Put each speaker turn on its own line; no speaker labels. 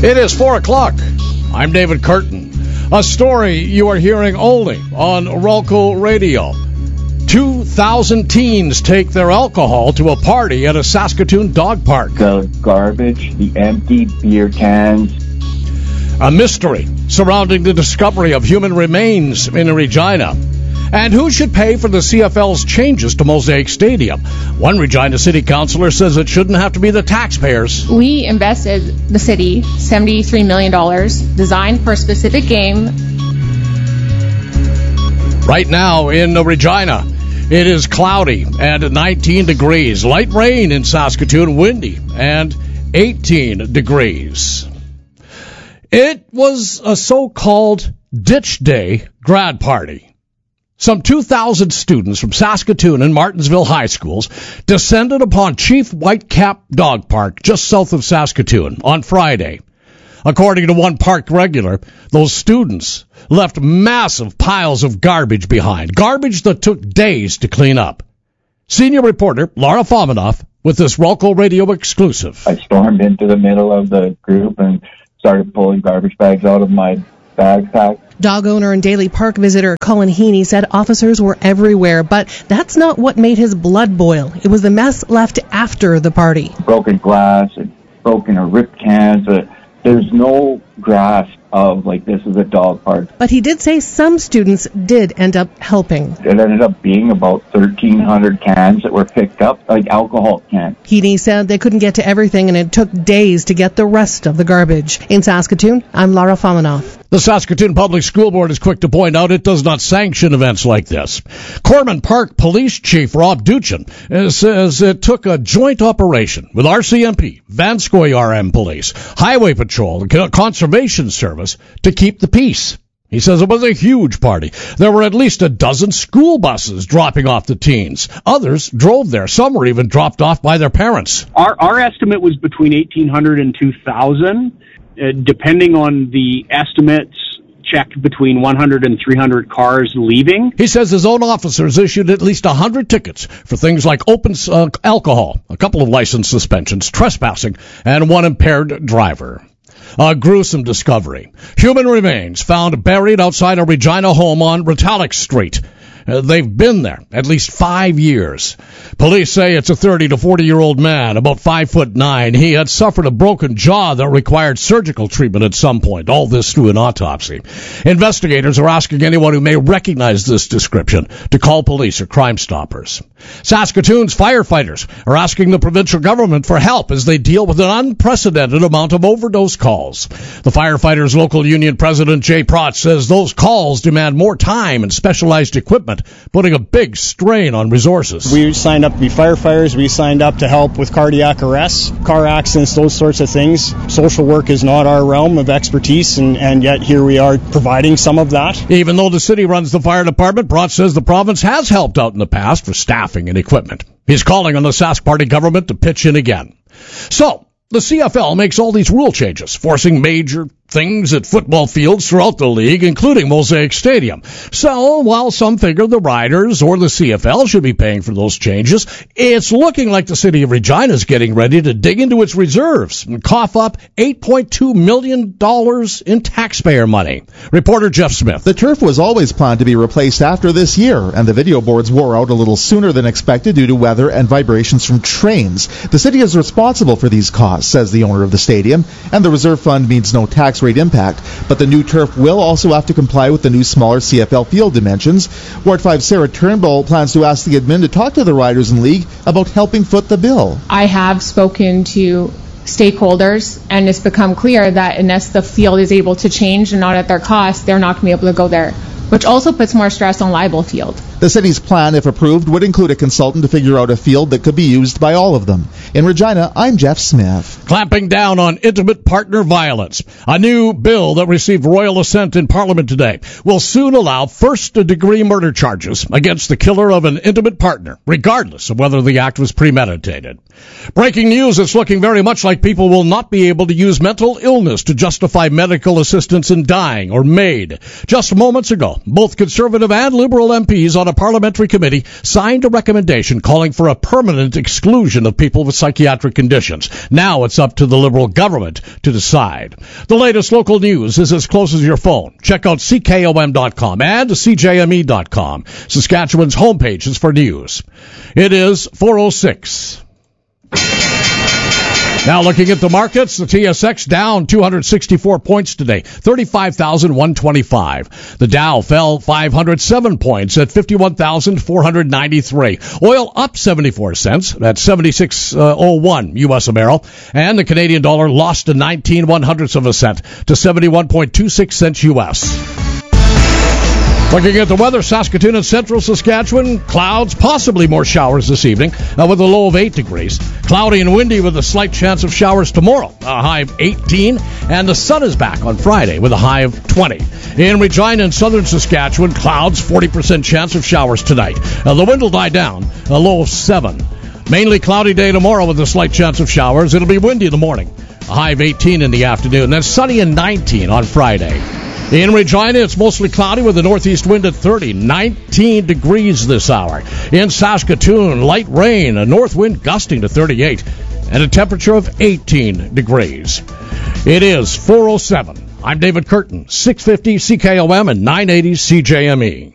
It is 4 o'clock. I'm David Curtin. A story you are hearing only on Rolco Radio. 2,000 teens take their alcohol to a party at a Saskatoon dog park.
The garbage, the empty beer cans.
A mystery surrounding the discovery of human remains in Regina. And who should pay for the CFL's changes to Mosaic Stadium? One Regina City Councillor says it shouldn't have to be the taxpayers.
We invested, the city, $73 million, designed for a specific game.
Right now in Regina, it is cloudy and 19 degrees. Light rain in Saskatoon, windy, and 18 degrees. It was a so-called Ditch Day grad party. Some 2,000 students from Saskatoon and Martensville high schools descended upon Chief Whitecap Dog Park just south of Saskatoon on Friday. According to one park regular, those students left massive piles of garbage behind, garbage that took days to clean up. Senior reporter Laura Fominoff with this Rolco Radio exclusive.
I stormed into the middle of the group and started pulling garbage bags out of my backpack.
Dog owner and Daly Park visitor Colin Heaney said officers were everywhere, but that's not what made his blood boil. It was the mess left after the party.
Broken glass, broken or ripped cans. There's no grasp of, this is a dog park.
But he did say some students did end up helping.
It ended up being about 1,300 cans that were picked up, like alcohol cans.
Heaney said they couldn't get to everything and it took days to get the rest of the garbage. In Saskatoon, I'm Laura Fominoff.
The Saskatoon Public School Board is quick to point out it does not sanction events like this. Corman Park Police Chief Rob Duchin says it took a joint operation with RCMP, Vanscoy RM Police, Highway Patrol, and Conservation Service to keep the peace. He says it was a huge party. There were at least a dozen school buses dropping off the teens. Others drove there. Some were even dropped off by their parents.
Our estimate was between 1,800 and 2,000. Depending on the estimates, checked between 100 and 300 cars leaving.
He says his own officers issued at least 100 tickets for things like open alcohol, a couple of license suspensions, trespassing, and one impaired driver. A gruesome discovery. Human remains found buried outside a Regina home on Retallick Street. They've been there at least 5 years. Police say it's a 30 to 40-year-old man, about 5'9". He had suffered a broken jaw that required surgical treatment at some point. All this through an autopsy. Investigators are asking anyone who may recognize this description to call police or Crime Stoppers. Saskatoon's firefighters are asking the provincial government for help as they deal with an unprecedented amount of overdose calls. The firefighters' local union president Jay Prott says those calls demand more time and specialized equipment, putting a big strain on resources.
We signed up to be firefighters. We signed up to help with cardiac arrests, car accidents, those sorts of things. Social work is not our realm of expertise, and yet here we are providing some of that.
Even though the city runs the fire department, Prott says the province has helped out in the past for staffing and equipment. He's calling on the Sask Party government to pitch in again. So, the CFL makes all these rule changes, forcing major things at football fields throughout the league, including Mosaic Stadium. So, while some figure the Riders or the CFL should be paying for those changes, it's looking like the city of Regina is getting ready to dig into its reserves and cough up $8.2 million in taxpayer money. Reporter Jeff Smith.
The turf was always planned to be replaced after this year, and the video boards wore out a little sooner than expected due to weather and vibrations from trains. The city is responsible for these costs, says the owner of the stadium, and the reserve fund means no tax rate impact, but the new turf will also have to comply with the new smaller CFL field dimensions. Ward 5 Sarah Turnbull plans to ask the admin to talk to the Riders and League about helping foot the bill.
I have spoken to stakeholders, and it's become clear that unless the field is able to change and not at their cost, they're not going to be able to go there, which also puts more stress on Libel Field.
The city's plan, if approved, would include a consultant to figure out a field that could be used by all of them. In Regina, I'm Jeff Smith.
Clamping down on intimate partner violence. A new bill that received royal assent in Parliament today will soon allow first-degree murder charges against the killer of an intimate partner, regardless of whether the act was premeditated. Breaking news, it's looking very much like people will not be able to use mental illness to justify medical assistance in dying or MAID. Just moments ago, both Conservative and Liberal MPs on on a parliamentary committee signed a recommendation calling for a permanent exclusion of people with psychiatric conditions. Now it's up to the Liberal government to decide. The latest local news is as close as your phone. Check out CKOM.com and CJME.com. Saskatchewan's homepages for news. It is 4:06. Now looking at the markets, the TSX down 264 points today, 35,125. The Dow fell 507 points at 51,493. Oil up 74 cents at 76.01 U.S. a barrel. And the Canadian dollar lost a 19/100ths of a cent to 71.26 cents U.S. Looking at the weather, Saskatoon and central Saskatchewan, clouds, possibly more showers this evening, with a low of 8 degrees. Cloudy and windy with a slight chance of showers tomorrow, a high of 18, and the sun is back on Friday with a high of 20. In Regina and southern Saskatchewan, clouds, 40% chance of showers tonight. The wind will die down, a low of 7. Mainly cloudy day tomorrow with a slight chance of showers. It'll be windy in the morning, a high of 18 in the afternoon, then sunny and 19 on Friday. In Regina, it's mostly cloudy with a northeast wind at 30, 19 degrees this hour. In Saskatoon, light rain, a north wind gusting to 38, and a temperature of 18 degrees. It is 4:07. I'm David Curtin, 650 CKOM and 980 CJME.